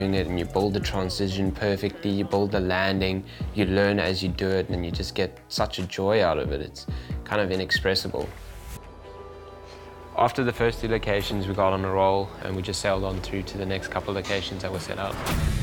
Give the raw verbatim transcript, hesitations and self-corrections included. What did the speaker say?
it and you build the transition perfectly, you build the landing, you learn as you do it, and you just get such a joy out of it. It's kind of inexpressible. After the first two locations, we got on a roll and we just sailed on through to the next couple of locations that were set up.